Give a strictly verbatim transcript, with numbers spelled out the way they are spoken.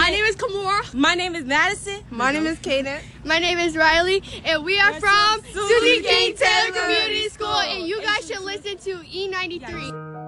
My name is Kamora. My name is Madison. My name is Kaden. My name is Riley, and we are We're from from Susie Susie King King Taylor Taylor Community School, School. and you guys should listen to E ninety-three.